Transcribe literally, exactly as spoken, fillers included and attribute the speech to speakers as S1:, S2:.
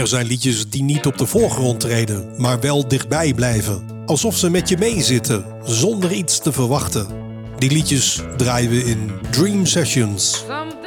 S1: Er zijn liedjes die niet op de voorgrond treden, maar wel dichtbij blijven. Alsof ze met je meezitten, zonder iets te verwachten. Die liedjes draaien we in Dream Sessions.